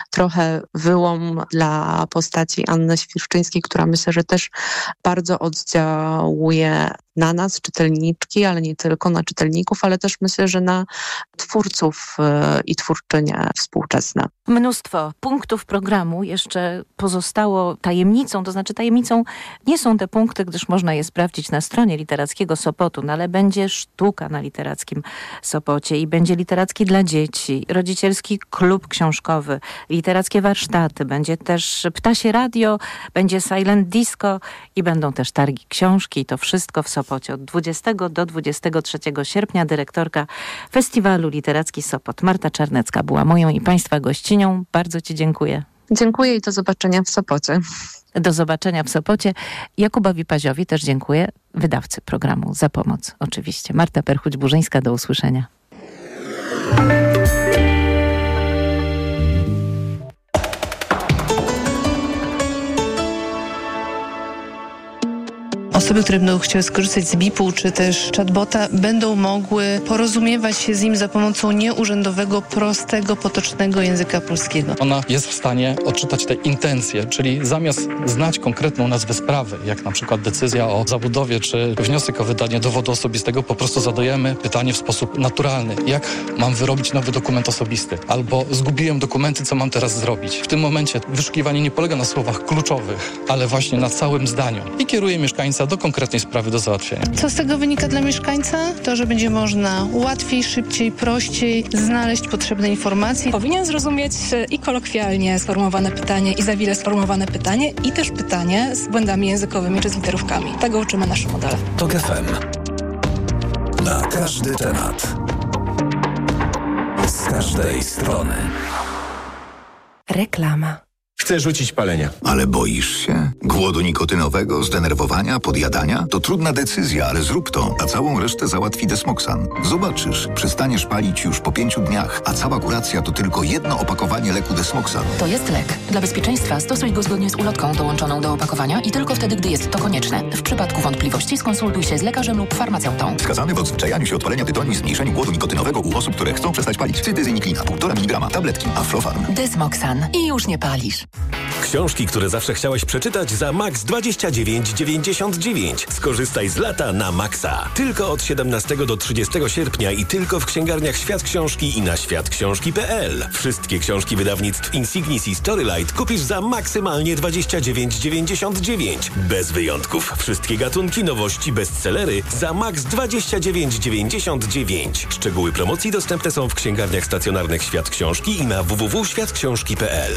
trochę wyłom dla postaci Anny Świerszczyńskiej, która myślę, że też bardzo oddziałuje na nas, czytelniczki, ale nie tylko na czytelników, ale też myślę, że na twórców i twórczynie współczesne. Mnóstwo punktów programu jeszcze pozostało tajemnicą, to znaczy tajemnicą nie są te punkty, gdyż można je sprawdzić na stronie Literackiego Sopotu, no ale będzie sztuka na Literackim Sopocie i będzie literacki dla dzieci, rodzicielski klub książkowy, literackie warsztaty, będzie też Ptasie Radio, będzie silent disco i będą też targi książki i to wszystko w Sopocie od 20 do 23 sierpnia. Dyrektorka Festiwalu Literacki Sopot Marta Czarnecka była moją i Państwa gościnią. Bardzo Ci dziękuję. Dziękuję i do zobaczenia w Sopocie. Do zobaczenia w Sopocie. Jakubowi Paziowi też dziękuję, wydawcy programu, za pomoc oczywiście. Marta Perchuć-Burzyńska, do usłyszenia. Osoby, które będą chciały skorzystać z BIP-u czy też chatbota, będą mogły porozumiewać się z nim za pomocą nieurzędowego, prostego, potocznego języka polskiego. Ona jest w stanie odczytać te intencje, czyli zamiast znać konkretną nazwę sprawy, jak na przykład decyzja o zabudowie czy wniosek o wydanie dowodu osobistego, po prostu zadajemy pytanie w sposób naturalny. Jak mam wyrobić nowy dokument osobisty? Albo zgubiłem dokumenty, co mam teraz zrobić? W tym momencie wyszukiwanie nie polega na słowach kluczowych, ale właśnie na całym zdaniu i kieruje mieszkańca do konkretnej sprawy do załatwienia. Co z tego wynika dla mieszkańca? To, że będzie można łatwiej, szybciej, prościej znaleźć potrzebne informacje. Powinien zrozumieć i kolokwialnie sformułowane pytanie, i za wiele sformułowane pytanie, i też pytanie z błędami językowymi czy z literówkami. Tego uczymy nasze modele. TOK FM. Na każdy temat. Z każdej strony. Reklama. Chcę rzucić palenie. Ale boisz się? Głodu nikotynowego, zdenerwowania, podjadania? To trudna decyzja, ale zrób to, a całą resztę załatwi Desmoxan. Zobaczysz, przestaniesz palić już po 5 dniach, a cała kuracja to tylko jedno opakowanie leku Desmoxan. To jest lek. Dla bezpieczeństwa stosuj go zgodnie z ulotką dołączoną do opakowania i tylko wtedy, gdy jest to konieczne. W przypadku wątpliwości skonsultuj się z lekarzem lub farmaceutą. Wskazany w odzwyczajaniu się od palenia tytoniu i zmniejszeniu głodu nikotynowego u osób, które chcą przestać palić. Cytyzyniklina, 1,5 mg, tabletki, Aflofarm. Desmoxan. I już nie palisz. Książki, które zawsze chciałeś przeczytać za max 29,99. Skorzystaj z lata na maksa. Tylko od 17 do 30 sierpnia i tylko w księgarniach Świat Książki i na światksiążki.pl. Wszystkie książki wydawnictw Insignis i Storylight kupisz za maksymalnie 29,99. Bez wyjątków. Wszystkie gatunki, nowości, bestsellery za max 29,99. Szczegóły promocji dostępne są w księgarniach stacjonarnych Świat Książki i na www.światksiążki.pl.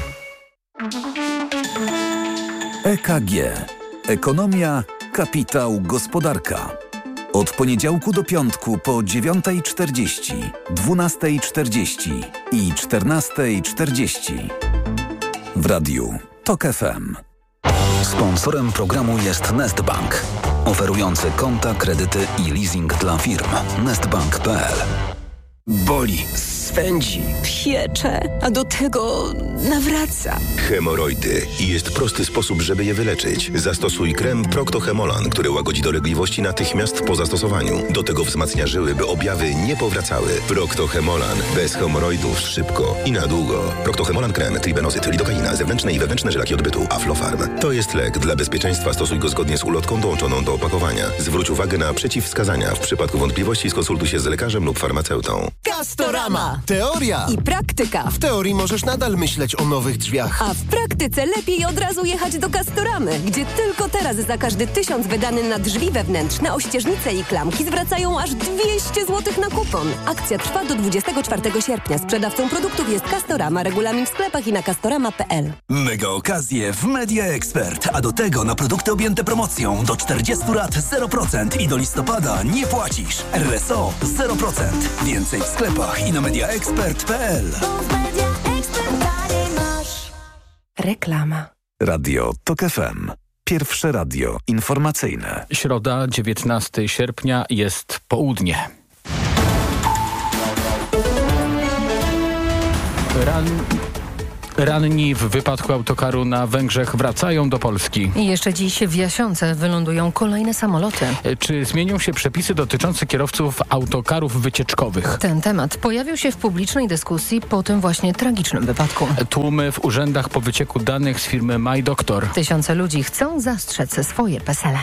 EKG. Ekonomia, kapitał, gospodarka. Od poniedziałku do piątku po 9:40, 12:40 i 14:40. W radiu TOK FM. Sponsorem programu jest Nestbank, oferujący konta, kredyty i leasing dla firm. Nestbank.pl. Boli, swędzi, piecze, a do tego nawraca. Hemoroidy. I jest prosty sposób, żeby je wyleczyć. Zastosuj krem Procto-Hemolan, który łagodzi dolegliwości natychmiast po zastosowaniu. Do tego wzmacnia żyły, by objawy nie powracały. Procto-Hemolan. Bez hemoroidów szybko i na długo. Procto-Hemolan krem, tribenozyt, lidokaina, zewnętrzne i wewnętrzne żylaki odbytu, Aflofarm. To jest lek. Dla bezpieczeństwa stosuj go zgodnie z ulotką dołączoną do opakowania. Zwróć uwagę na przeciwwskazania. W przypadku wątpliwości skonsultuj się z lekarzem lub farmaceutą. Castorama. Teoria i praktyka. W teorii możesz nadal myśleć o nowych drzwiach. A w praktyce lepiej od razu jechać do Castoramy, gdzie tylko teraz za każdy 1000 wydany na drzwi wewnętrzne, ościeżnice i klamki zwracają aż 200 zł na kupon. Akcja trwa do 24 sierpnia. Sprzedawcą produktów jest Castorama. Regulamin w sklepach i na castorama.pl. Mega okazje w Media Expert. A do tego na produkty objęte promocją do 40 lat 0% i do listopada nie płacisz. RSO 0%. Więcej w sklepach i na mediaexpert.pl. Reklama. Radio TOK FM. Pierwsze radio informacyjne. Środa, 19 sierpnia, jest południe. Ranni w wypadku autokaru na Węgrzech wracają do Polski. I jeszcze dziś w Jasionce wylądują kolejne samoloty. Czy zmienią się przepisy dotyczące kierowców autokarów wycieczkowych? Ten temat pojawił się w publicznej dyskusji po tym właśnie tragicznym wypadku. Tłumy w urzędach po wycieku danych z firmy MyDoctor. Tysiące ludzi chcą zastrzec swoje PESEL-e.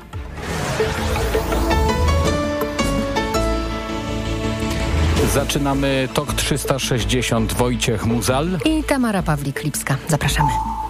Zaczynamy TOK 360. Wojciech Muzal I Tamara Pawlik-Lipska. Zapraszamy.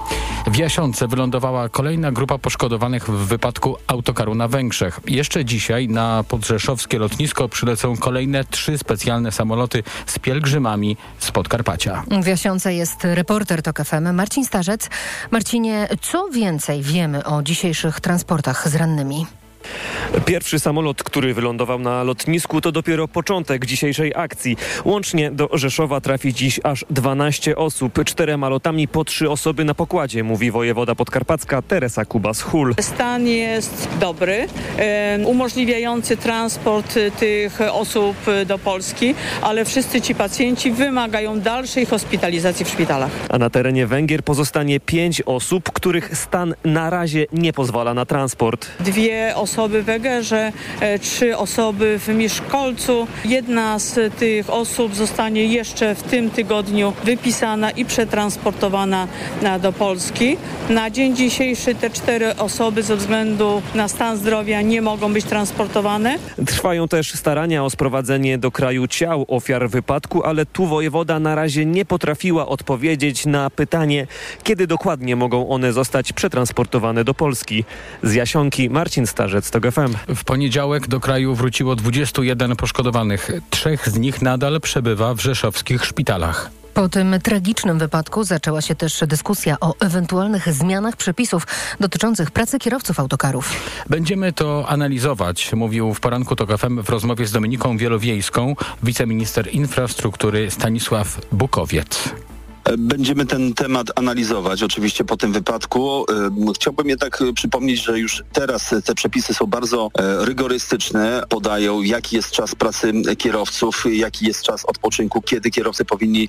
W Jasionce wylądowała kolejna grupa poszkodowanych w wypadku autokaru na Węgrzech. Jeszcze dzisiaj na podrzeszowskie lotnisko przylecą kolejne 3 specjalne samoloty z pielgrzymami z Podkarpacia. W Jasionce jest reporter TOK FM Marcin Starzec. Marcinie, co więcej wiemy o dzisiejszych transportach z rannymi? Pierwszy samolot, który wylądował na lotnisku, to dopiero początek dzisiejszej akcji. Łącznie do Rzeszowa trafi dziś aż 12 osób. 4 lotami po 3 osoby na pokładzie, mówi wojewoda podkarpacka Teresa Kubas-Hul. Stan jest dobry, umożliwiający transport tych osób do Polski, ale wszyscy ci pacjenci wymagają dalszej hospitalizacji w szpitalach. A na terenie Węgier pozostanie 5 osób, których stan na razie nie pozwala na transport. 2 osoby w Egerze, 3 osoby w Miszkolcu. Jedna z tych osób zostanie jeszcze w tym tygodniu wypisana i przetransportowana do Polski. Na dzień dzisiejszy te 4 osoby ze względu na stan zdrowia nie mogą być transportowane. Trwają też starania o sprowadzenie do kraju ciał ofiar wypadku, ale tu wojewoda na razie nie potrafiła odpowiedzieć na pytanie, kiedy dokładnie mogą one zostać przetransportowane do Polski. Z Jasionki Marcin Starzec, TOK FM. W poniedziałek do kraju wróciło 21 poszkodowanych. 3 z nich nadal przebywa w rzeszowskich szpitalach. Po tym tragicznym wypadku zaczęła się też dyskusja o ewentualnych zmianach przepisów dotyczących pracy kierowców autokarów. Będziemy to analizować, mówił w poranku TOK FM w rozmowie z Dominiką Wielowiejską wiceminister infrastruktury Stanisław Bukowiec. Będziemy ten temat analizować oczywiście po tym wypadku. Chciałbym jednak przypomnieć, że już teraz te przepisy są bardzo rygorystyczne. Podają, jaki jest czas pracy kierowców, jaki jest czas odpoczynku, kiedy kierowcy powinni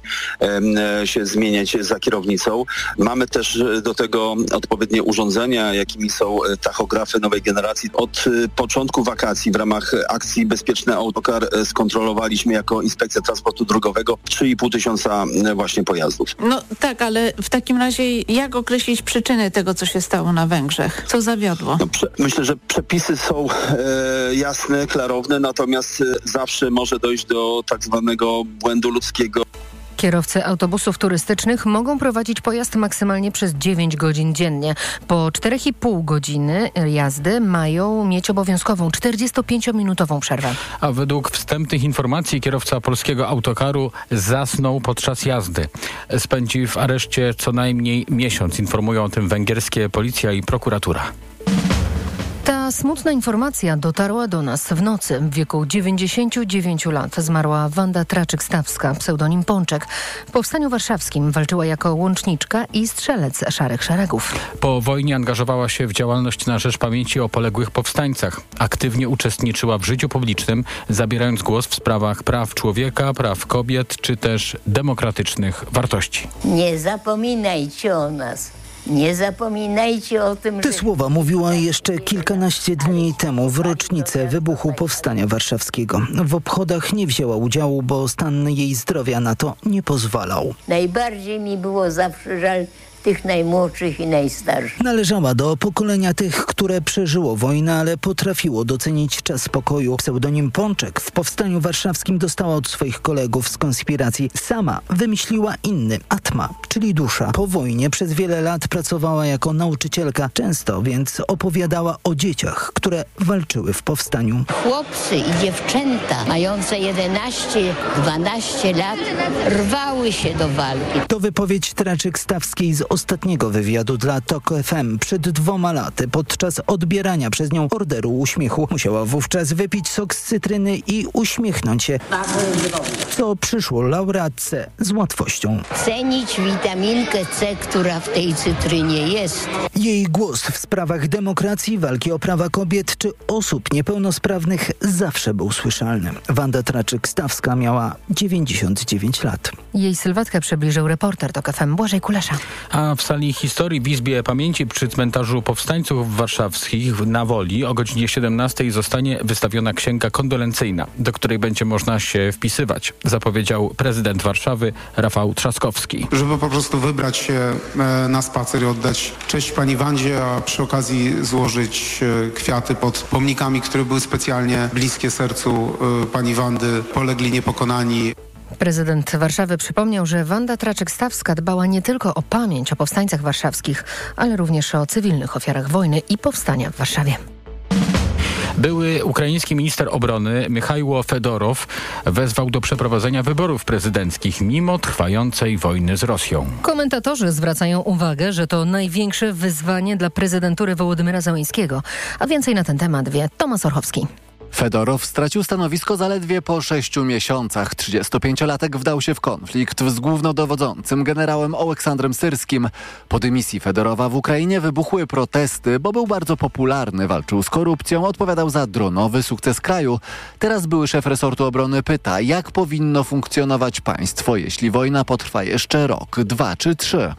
się zmieniać za kierownicą. Mamy też do tego odpowiednie urządzenia, jakimi są tachografy nowej generacji. Od początku wakacji w ramach akcji Bezpieczny Autokar skontrolowaliśmy jako Inspekcja Transportu Drogowego 3,5 tysiąca właśnie pojazdów. No tak, ale w takim razie jak określić przyczyny tego, co się stało na Węgrzech? Co zawiodło? No, myślę, że przepisy są jasne, klarowne, natomiast zawsze może dojść do tak zwanego błędu ludzkiego. Kierowcy autobusów turystycznych mogą prowadzić pojazd maksymalnie przez 9 godzin dziennie. Po 4,5 godziny jazdy mają mieć obowiązkową 45-minutową przerwę. A według wstępnych informacji kierowca polskiego autokaru zasnął podczas jazdy. Spędzi w areszcie co najmniej miesiąc. Informują o tym węgierskie policja i prokuratura. Ta smutna informacja dotarła do nas w nocy. W wieku 99 lat zmarła Wanda Traczyk-Stawska, pseudonim Pączek. W Powstaniu Warszawskim walczyła jako łączniczka i strzelec Szarych Szeregów. Po wojnie angażowała się w działalność na rzecz pamięci o poległych powstańcach. Aktywnie uczestniczyła w życiu publicznym, zabierając głos w sprawach praw człowieka, praw kobiet czy też demokratycznych wartości. Nie zapominajcie o nas. Nie zapominajcie o tym, Te słowa mówiła jeszcze kilkanaście dni temu w rocznicę wybuchu Powstania Warszawskiego. W obchodach nie wzięła udziału, bo stan jej zdrowia na to nie pozwalał. Najbardziej mi było zawsze żal tych najmłodszych i najstarszych. Należała do pokolenia tych, które przeżyło wojnę, ale potrafiło docenić czas pokoju. Pseudonim Pączek w Powstaniu Warszawskim dostała od swoich kolegów z konspiracji. Sama wymyśliła inny, Atma, czyli dusza. Po wojnie przez wiele lat pracowała jako nauczycielka, często więc opowiadała o dzieciach, które walczyły w powstaniu. Chłopcy i dziewczęta mające 11-12 lat rwały się do walki. To wypowiedź Traczyk-Stawskiej z ostatniego wywiadu dla TOK FM przed 2 laty. Podczas odbierania przez nią Orderu Uśmiechu musiała wówczas wypić sok z cytryny i uśmiechnąć się, co przyszło laureatce z łatwością. Cenić witaminkę C, która w tej cytrynie jest. Jej głos w sprawach demokracji, walki o prawa kobiet czy osób niepełnosprawnych zawsze był słyszalny. Wanda Traczyk-Stawska miała 99 lat. Jej sylwetkę przybliżył reporter TOK FM Błażej Kulesza. A w sali historii w Izbie Pamięci przy cmentarzu powstańców warszawskich na Woli o godzinie 17 zostanie wystawiona księga kondolencyjna, do której będzie można się wpisywać, zapowiedział prezydent Warszawy Rafał Trzaskowski. Żeby po prostu wybrać się na spacer i oddać cześć pani Wandzie, a przy okazji złożyć kwiaty pod pomnikami, które były specjalnie bliskie sercu pani Wandy, polegli niepokonani. Prezydent Warszawy przypomniał, że Wanda Traczyk-Stawska dbała nie tylko o pamięć o powstańcach warszawskich, ale również o cywilnych ofiarach wojny i powstania w Warszawie. Były ukraiński minister obrony Michajło Fedorow wezwał do przeprowadzenia wyborów prezydenckich mimo trwającej wojny z Rosją. Komentatorzy zwracają uwagę, że to największe wyzwanie dla prezydentury Wołodymyra Zełenskiego. A więcej na ten temat wie Tomasz Orchowski. Fedorow stracił stanowisko zaledwie po 6 miesiącach. 35-latek wdał się w konflikt z głównodowodzącym generałem Oleksandrem Syrskim. Po dymisji Fedorowa w Ukrainie wybuchły protesty, bo był bardzo popularny, walczył z korupcją, odpowiadał za dronowy sukces kraju. Teraz były szef resortu obrony pyta, jak powinno funkcjonować państwo, jeśli wojna potrwa jeszcze rok, 2 czy 3.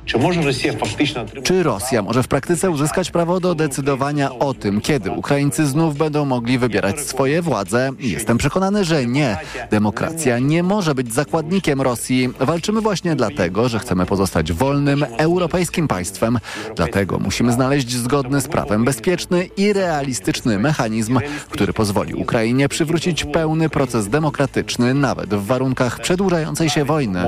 Czy Rosja może w praktyce uzyskać prawo do decydowania o tym, kiedy Ukraińcy znów będą mogli wybierać swoje władze? Jestem przekonany, że nie. Demokracja nie może być zakładnikiem Rosji. Walczymy właśnie dlatego, że chcemy pozostać wolnym, europejskim państwem. Dlatego musimy znaleźć zgodny z prawem, bezpieczny i realistyczny mechanizm, który pozwoli Ukrainie przywrócić pełny proces demokratyczny, nawet w warunkach przedłużającej się wojny.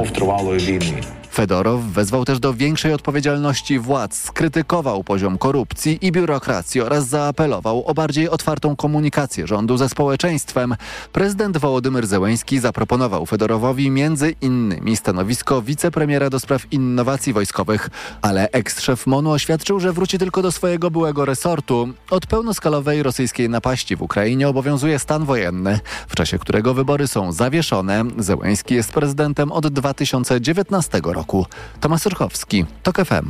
Fedorow wezwał też do większej odpowiedzialności władz, skrytykował poziom korupcji i biurokracji oraz zaapelował o bardziej otwartą komunikację rządu ze społeczeństwem. Prezydent Wołodymyr Zełenski zaproponował Fedorowowi między innymi stanowisko wicepremiera do spraw innowacji wojskowych, ale eks-szef MON-u oświadczył, że wróci tylko do swojego byłego resortu. Od pełnoskalowej rosyjskiej napaści w Ukrainie obowiązuje stan wojenny, w czasie którego wybory są zawieszone. Zełenski jest prezydentem od 2019 roku. Tomasz Orchowski, TOK FM.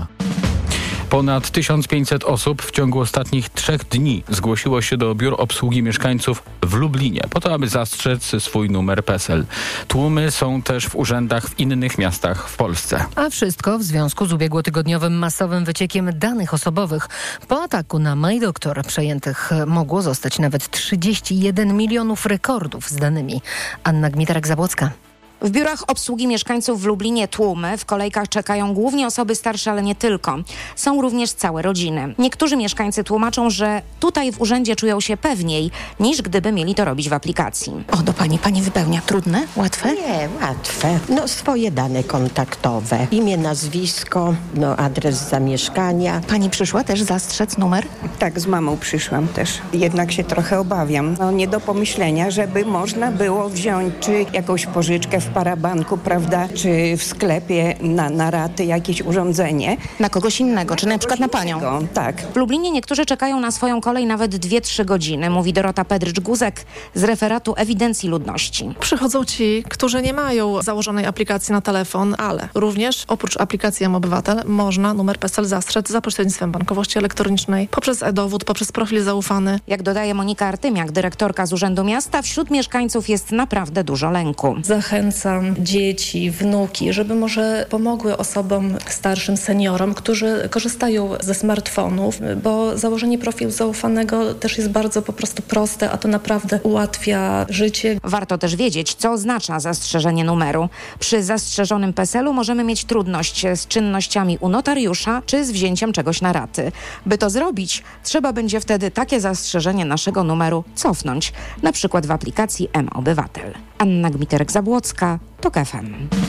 Ponad 1500 osób w ciągu ostatnich 3 dni zgłosiło się do biur obsługi mieszkańców w Lublinie po to, aby zastrzec swój numer PESEL. Tłumy są też w urzędach w innych miastach w Polsce. A wszystko w związku z ubiegłotygodniowym masowym wyciekiem danych osobowych. Po ataku na MyDoktor przejętych mogło zostać nawet 31 milionów rekordów z danymi. Anna Gmiterek-Zabłocka. W biurach obsługi mieszkańców w Lublinie tłumy. W kolejkach czekają głównie osoby starsze, ale nie tylko. Są również całe rodziny. Niektórzy mieszkańcy tłumaczą, że tutaj w urzędzie czują się pewniej, niż gdyby mieli to robić w aplikacji. O, do pani wypełnia. Trudne? Łatwe? Nie, łatwe. Swoje dane kontaktowe. Imię, nazwisko, adres zamieszkania. Pani przyszła też zastrzec numer? Tak, z mamą przyszłam też. Jednak się trochę obawiam. Nie do pomyślenia, żeby można było wziąć czy jakąś pożyczkę w parabanku, prawda, czy w sklepie na raty jakieś urządzenie. Na kogoś innego, czy na przykład na panią. Tak. W Lublinie niektórzy czekają na swoją kolej nawet 2-3 godziny, mówi Dorota Pedrycz-Guzek z referatu ewidencji ludności. Przychodzą ci, którzy nie mają założonej aplikacji na telefon, ale również oprócz aplikacji mObywatel można numer PESEL zastrzec za pośrednictwem bankowości elektronicznej, poprzez e-dowód, poprzez profil zaufany. Jak dodaje Monika Artymiak, dyrektorka z Urzędu Miasta, wśród mieszkańców jest naprawdę dużo lęku. Zachęcam dzieci, wnuki, żeby może pomogły osobom starszym, seniorom, którzy korzystają ze smartfonów, bo założenie profilu zaufanego też jest bardzo po prostu proste, a to naprawdę ułatwia życie. Warto też wiedzieć, co oznacza zastrzeżenie numeru. Przy zastrzeżonym PESEL-u możemy mieć trudność z czynnościami u notariusza czy z wzięciem czegoś na raty. By to zrobić, trzeba będzie wtedy takie zastrzeżenie naszego numeru cofnąć, na przykład w aplikacji mObywatel. Anna Gmiterek-Zabłocka, TOK FM.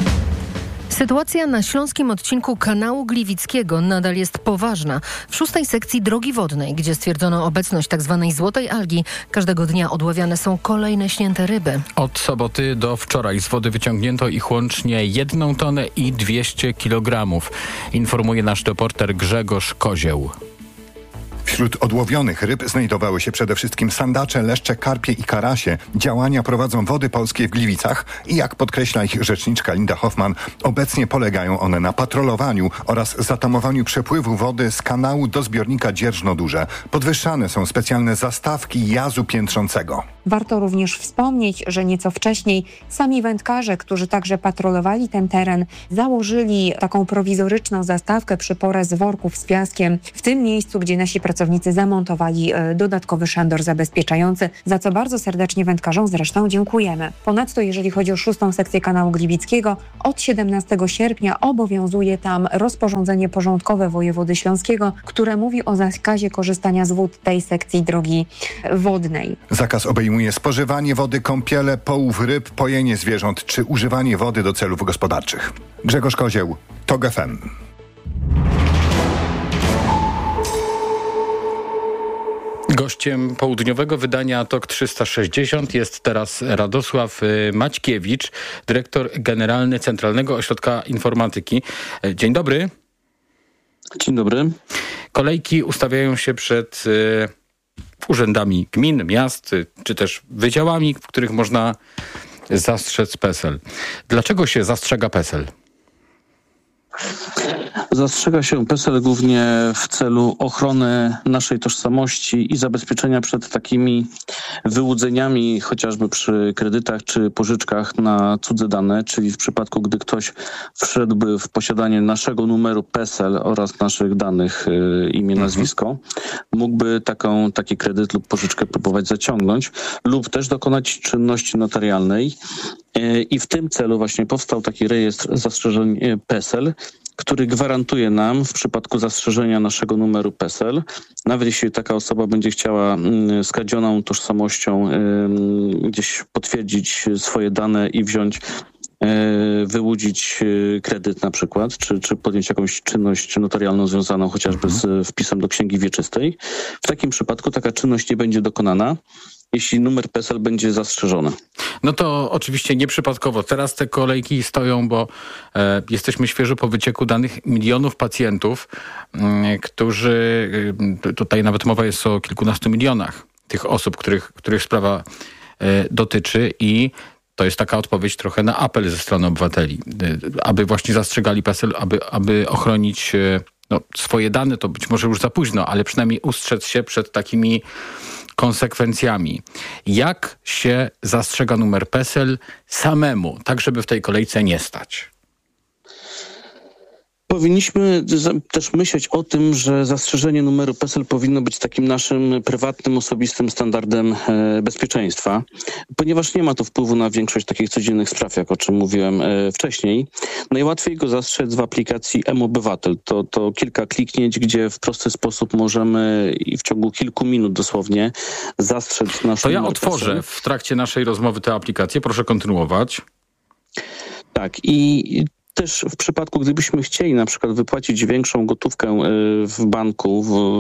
Sytuacja na śląskim odcinku kanału Gliwickiego nadal jest poważna. W 6. sekcji drogi wodnej, gdzie stwierdzono obecność tzw. złotej algi, każdego dnia odławiane są kolejne śnięte ryby. Od soboty do wczoraj z wody wyciągnięto ich łącznie 1 tonę i 200 kg. Informuje nasz reporter Grzegorz Kozieł. W Wśród odłowionych ryb znajdowały się przede wszystkim sandacze, leszcze, karpie i karasie. Działania prowadzą Wody Polskie w Gliwicach i jak podkreśla ich rzeczniczka Linda Hoffman, obecnie polegają one na patrolowaniu oraz zatamowaniu przepływu wody z kanału do zbiornika Dzierżno-Duże. Podwyższane są specjalne zastawki jazu piętrzącego. Warto również wspomnieć, że nieco wcześniej sami wędkarze, którzy także patrolowali ten teren, założyli taką prowizoryczną zastawkę przy porez worków z piaskiem w tym miejscu, gdzie nasi pracownicy zamontowali dodatkowy szandor zabezpieczający, za co bardzo serdecznie wędkarzom zresztą dziękujemy. Ponadto jeżeli chodzi o 6. sekcję kanału Gliwickiego, od 17 sierpnia obowiązuje tam rozporządzenie porządkowe wojewody śląskiego, które mówi o zakazie korzystania z wód tej sekcji drogi wodnej. Zakaz obejmuje spożywanie wody, kąpiele, połów ryb, pojenie zwierząt czy używanie wody do celów gospodarczych. Grzegorz Kozieł, TOG FM. Gościem południowego wydania TOK 360 jest teraz Radosław Maćkiewicz, dyrektor generalny Centralnego Ośrodka Informatyki. Dzień dobry. Dzień dobry. Kolejki ustawiają się przed urzędami gmin, miast, czy też wydziałami, w których można zastrzec PESEL. Dlaczego się zastrzega PESEL? Zastrzega się PESEL głównie w celu ochrony naszej tożsamości i zabezpieczenia przed takimi wyłudzeniami, chociażby przy kredytach czy pożyczkach na cudze dane, czyli w przypadku, gdy ktoś wszedłby w posiadanie naszego numeru PESEL oraz naszych danych, imię, nazwisko, mógłby taki kredyt lub pożyczkę próbować zaciągnąć lub też dokonać czynności notarialnej. I w tym celu właśnie powstał taki rejestr zastrzeżeń PESEL, który gwarantuje nam w przypadku zastrzeżenia naszego numeru PESEL, nawet jeśli taka osoba będzie chciała skradzioną tożsamością gdzieś potwierdzić swoje dane i wyłudzić kredyt na przykład, czy podjąć jakąś czynność notarialną związaną chociażby z wpisem do księgi wieczystej. W takim przypadku taka czynność nie będzie dokonana, jeśli numer PESEL będzie zastrzeżony. No to oczywiście nieprzypadkowo. Teraz te kolejki stoją, bo jesteśmy świeżo po wycieku danych milionów pacjentów, którzy, tutaj nawet mowa jest o kilkunastu milionach tych osób, których sprawa dotyczy, i to jest taka odpowiedź trochę na apel ze strony obywateli, aby właśnie zastrzegali PESEL, aby ochronić swoje dane. To być może już za późno, ale przynajmniej ustrzec się przed takimi konsekwencjami. Jak się zastrzega numer PESEL samemu, tak żeby w tej kolejce nie stać? Powinniśmy też myśleć o tym, że zastrzeżenie numeru PESEL powinno być takim naszym prywatnym, osobistym standardem bezpieczeństwa, ponieważ nie ma to wpływu na większość takich codziennych spraw, jak o czym mówiłem wcześniej. Najłatwiej go zastrzec w aplikacji mObywatel. To kilka kliknięć, gdzie w prosty sposób możemy i w ciągu kilku minut dosłownie zastrzec nasz To ja numer otworzę PESEL. w trakcie naszej rozmowy tę aplikację. Proszę kontynuować. Tak, i też w przypadku, gdybyśmy chcieli na przykład wypłacić większą gotówkę w banku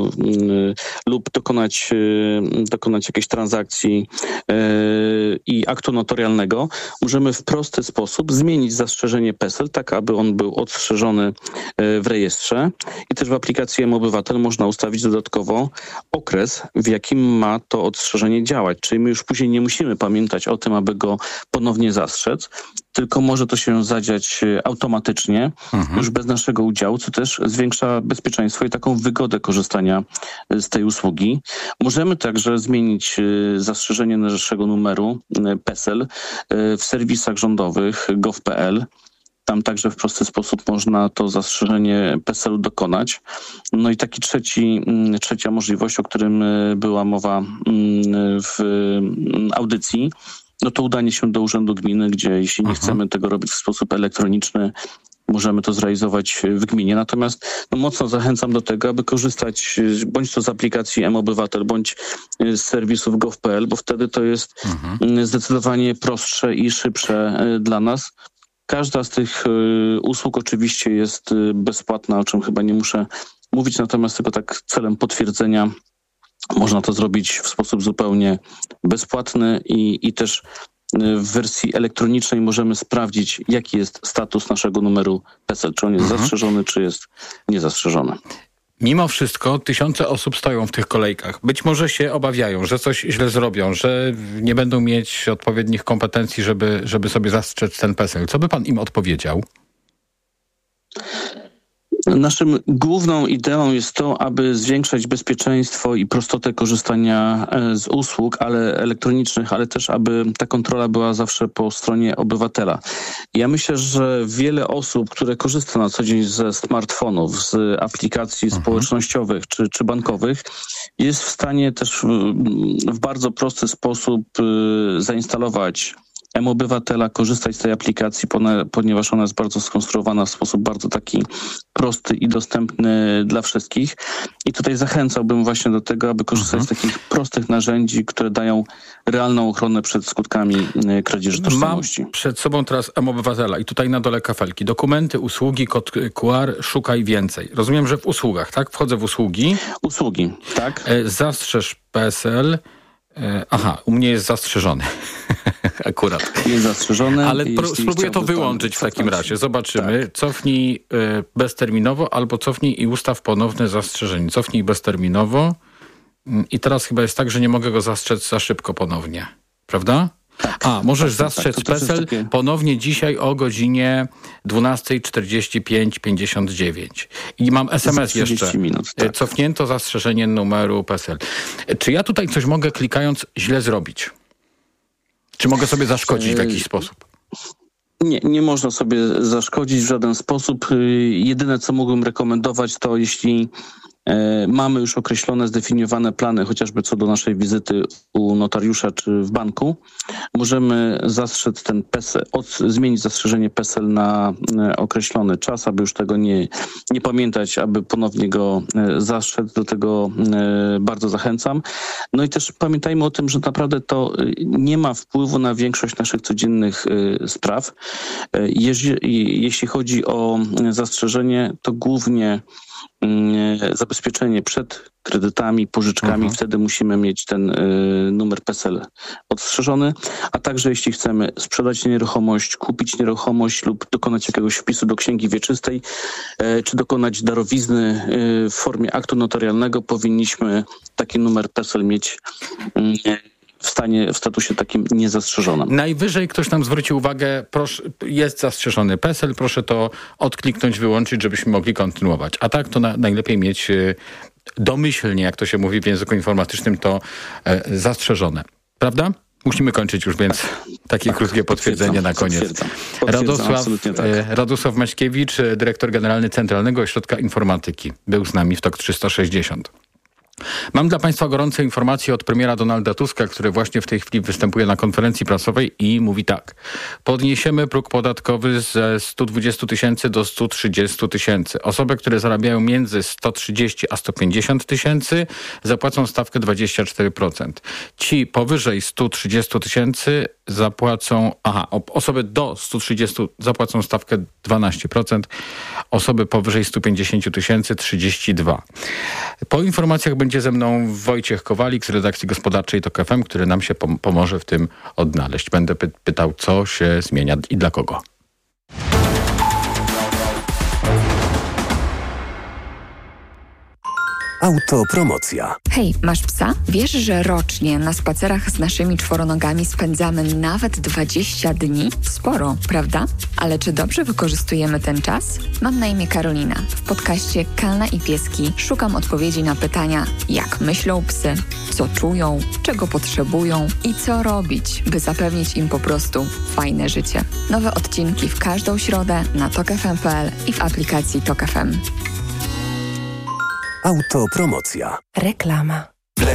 lub dokonać jakiejś transakcji i aktu notarialnego, możemy w prosty sposób zmienić zastrzeżenie PESEL, tak aby on był odstrzeżony w rejestrze. I też w aplikacji mObywatel można ustawić dodatkowo okres, w jakim ma to odstrzeżenie działać. Czyli my już później nie musimy pamiętać o tym, aby go ponownie zastrzec, tylko może to się zadziać automatycznie, już bez naszego udziału, co też zwiększa bezpieczeństwo i taką wygodę korzystania z tej usługi. Możemy także zmienić zastrzeżenie naszego numeru PESEL w serwisach rządowych gov.pl. Tam także w prosty sposób można to zastrzeżenie PESEL-u dokonać. No i trzecia możliwość, o którym była mowa w audycji, no to udanie się do urzędu gminy, gdzie jeśli nie chcemy tego robić w sposób elektroniczny, możemy to zrealizować w gminie. Natomiast mocno zachęcam do tego, aby korzystać bądź to z aplikacji mObywatel, bądź z serwisów gov.pl, bo wtedy to jest zdecydowanie prostsze i szybsze dla nas. Każda z tych usług oczywiście jest bezpłatna, o czym chyba nie muszę mówić, natomiast tylko tak celem potwierdzenia można to zrobić w sposób zupełnie bezpłatny i też w wersji elektronicznej możemy sprawdzić, jaki jest status naszego numeru PESEL, czy on jest zastrzeżony, czy jest niezastrzeżony. Mimo wszystko tysiące osób stoją w tych kolejkach. Być może się obawiają, że coś źle zrobią, że nie będą mieć odpowiednich kompetencji, żeby sobie zastrzec ten PESEL. Co by pan im odpowiedział? Naszym główną ideą jest to, aby zwiększać bezpieczeństwo i prostotę korzystania z usług elektronicznych, ale też aby ta kontrola była zawsze po stronie obywatela. Ja myślę, że wiele osób, które korzysta na co dzień ze smartfonów, z aplikacji społecznościowych czy bankowych, jest w stanie też w bardzo prosty sposób zainstalować mObywatela, korzystać z tej aplikacji, ponieważ ona jest bardzo skonstruowana w sposób bardzo taki prosty i dostępny dla wszystkich. I tutaj zachęcałbym właśnie do tego, aby korzystać z takich prostych narzędzi, które dają realną ochronę przed skutkami kradzieży tożsamości. Mam przed sobą teraz mObywatela i tutaj na dole kafelki. Dokumenty, usługi, kod QR, szukaj więcej. Rozumiem, że w usługach, tak? Wchodzę w usługi. Usługi, tak. Zastrzeż PESEL. Aha, u mnie jest zastrzeżony. Akurat. Jest zastrzeżony. Ale spróbuję to wyłączyć w takim razie. Zobaczymy. Tak. Cofnij bezterminowo albo cofnij i ustaw ponowne zastrzeżenie. Cofnij bezterminowo. I teraz chyba jest tak, że nie mogę go zastrzec za szybko ponownie. Prawda? Tak. Możesz zastrzec PESEL ponownie dzisiaj o godzinie 12:45:59. I mam SMS jeszcze. Minut, tak. Cofnięto zastrzeżenie numeru PESEL. Czy ja tutaj coś mogę klikając źle zrobić? Czy mogę sobie zaszkodzić w jakiś sposób? Nie można sobie zaszkodzić w żaden sposób. Jedyne, co mógłbym rekomendować, to jeśli mamy już określone, zdefiniowane plany, chociażby co do naszej wizyty u notariusza czy w banku, możemy zastrzec ten PESEL, zmienić zastrzeżenie PESEL na określony czas, aby już tego nie pamiętać, aby ponownie go zastrzec. Do tego bardzo zachęcam. No i też pamiętajmy o tym, że naprawdę to nie ma wpływu na większość naszych codziennych spraw. Jeśli chodzi o zastrzeżenie, to głównie zabezpieczenie przed kredytami, pożyczkami, wtedy musimy mieć ten numer PESEL odstrzeżony, a także jeśli chcemy sprzedać nieruchomość, kupić nieruchomość lub dokonać jakiegoś wpisu do księgi wieczystej, czy dokonać darowizny w formie aktu notarialnego, powinniśmy taki numer PESEL mieć w statusie takim niezastrzeżonym. Najwyżej ktoś nam zwróci uwagę, proszę, jest zastrzeżony PESEL, proszę to odkliknąć, wyłączyć, żebyśmy mogli kontynuować. A tak to najlepiej mieć domyślnie, jak to się mówi w języku informatycznym, to zastrzeżone. Prawda? Musimy kończyć już, więc takie krótkie potwierdzenie na koniec. Radosław Maćkiewicz, dyrektor generalny Centralnego Ośrodka Informatyki, był z nami w TOK 360. Mam dla Państwa gorące informacje od premiera Donalda Tuska, który właśnie w tej chwili występuje na konferencji prasowej i mówi tak. Podniesiemy próg podatkowy ze 120 tysięcy do 130 tysięcy. Osoby, które zarabiają między 130 a 150 tysięcy zapłacą stawkę 24%. Ci powyżej 130 tysięcy zapłacą, osoby do 130 zapłacą stawkę 12%, osoby powyżej 150 tysięcy 32%. Po informacjach będzie ze mną Wojciech Kowalik z redakcji gospodarczej TOK FM, który nam się pomoże w tym odnaleźć. Będę pytał, co się zmienia i dla kogo. Autopromocja. Hej, masz psa? Wiesz, że rocznie na spacerach z naszymi czworonogami spędzamy nawet 20 dni? Sporo, prawda? Ale czy dobrze wykorzystujemy ten czas? Mam na imię Karolina. W podcaście Kalna i Pieski szukam odpowiedzi na pytania, jak myślą psy, co czują, czego potrzebują i co robić, by zapewnić im po prostu fajne życie. Nowe odcinki w każdą środę na tokfm.pl i w aplikacji TOK FM. Autopromocja. Reklama.